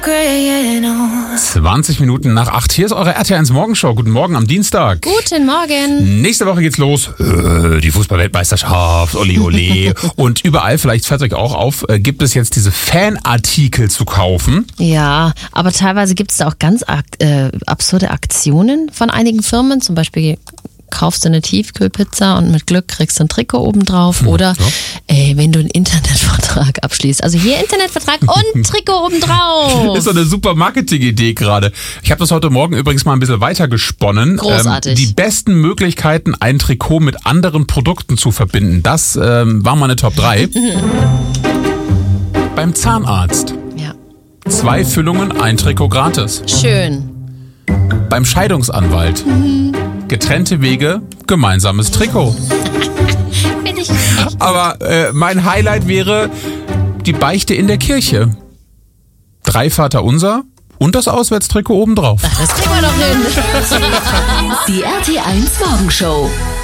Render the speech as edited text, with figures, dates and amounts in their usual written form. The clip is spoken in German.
20 Minuten nach 8. Hier ist eure RTL1 Morgenshow. Guten Morgen am Dienstag. Guten Morgen. Nächste Woche geht's los. Die Fußball-Weltmeisterschaft, ole ole. Und überall, vielleicht fällt euch auch auf, gibt es jetzt diese Fanartikel zu kaufen. Ja, aber teilweise gibt es da auch ganz absurde Aktionen von einigen Firmen. Zum Beispiel kaufst du eine Tiefkühlpizza und mit Glück kriegst du ein Trikot obendrauf. Oder wenn du einen Internetvertrag abschließt. Also hier Internetvertrag und Trikot obendrauf. Ist so eine super Marketing-Idee gerade. Ich habe das heute Morgen übrigens mal ein bisschen weiter gesponnen. Großartig. Die besten Möglichkeiten, ein Trikot mit anderen Produkten zu verbinden. Das war meine Top 3. Beim Zahnarzt. Ja. 2 Füllungen, ein Trikot gratis. Schön. Beim Scheidungsanwalt. Getrennte Wege, gemeinsames Trikot. Bin ich. Aber mein Highlight wäre die Beichte in der Kirche. 3 Vaterunser und das Auswärtstrikot obendrauf. Das kriegen wir doch hin. Die RTL1 Morgenshow.